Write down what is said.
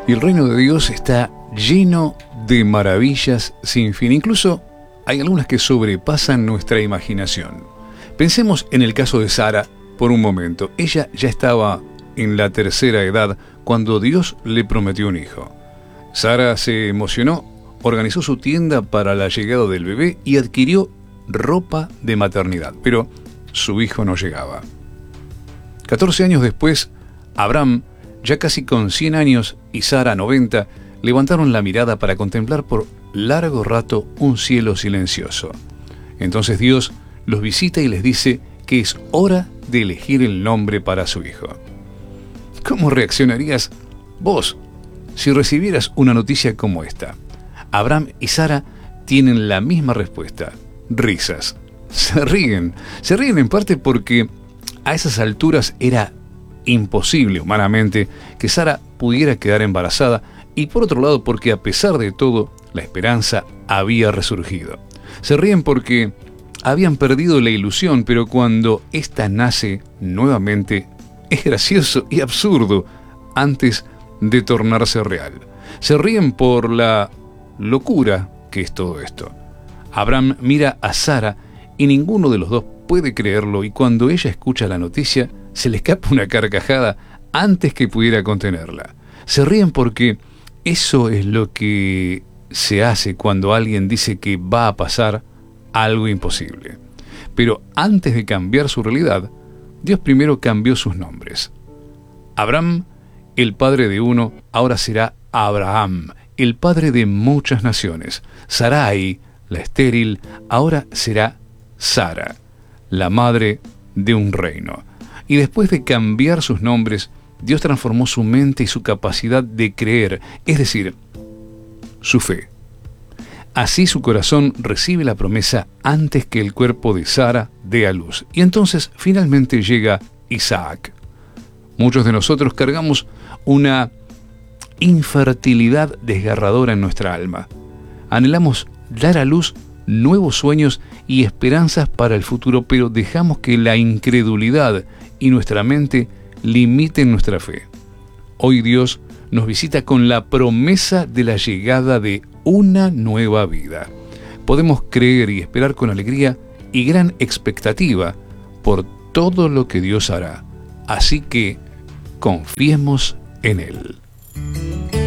Y el reino de Dios está lleno de maravillas sin fin. Incluso hay algunas que sobrepasan nuestra imaginación. Pensemos en el caso de Sara por un momento. Ella ya estaba en la tercera edad cuando Dios le prometió un hijo. Sara se emocionó, organizó su tienda para la llegada del bebé y adquirió ropa de maternidad. Pero su hijo no llegaba. 14 años después, Abraham, ya casi con 100 años, y Sara 90, levantaron la mirada para contemplar por largo rato un cielo silencioso. Entonces Dios los visita y les dice que es hora de elegir el nombre para su hijo. ¿Cómo reaccionarías vos si recibieras una noticia como esta? Abraham y Sara tienen la misma respuesta: risas. Se ríen en parte porque a esas alturas era imposible humanamente que Sara pudiera quedar embarazada, y por otro lado porque a pesar de todo la esperanza había resurgido. Se ríen porque habían perdido la ilusión, pero cuando ésta nace nuevamente es gracioso y absurdo antes de tornarse real. Se ríen por la locura que es todo esto. Abraham mira a Sara y ninguno de los dos puede creerlo, y cuando ella escucha la noticia se le escapa una carcajada antes que pudiera contenerla. Se ríen porque eso es lo que se hace cuando alguien dice que va a pasar algo imposible. Pero antes de cambiar su realidad, Dios primero cambió sus nombres. Abraham, el padre de uno, ahora será Abraham, el padre de muchas naciones. Sarai, la estéril, ahora será Sara, la madre de un reino. Y después de cambiar sus nombres, Dios transformó su mente y su capacidad de creer, es decir, su fe. Así su corazón recibe la promesa antes que el cuerpo de Sara dé a luz. Y entonces finalmente llega Isaac. Muchos de nosotros cargamos una infertilidad desgarradora en nuestra alma. Anhelamos dar a luz nuevos sueños y esperanzas para el futuro, pero dejamos que la incredulidad y nuestra mente limiten nuestra fe. Hoy Dios nos visita con la promesa de la llegada de una nueva vida. Podemos creer y esperar con alegría y gran expectativa por todo lo que Dios hará. Así que confiemos en Él.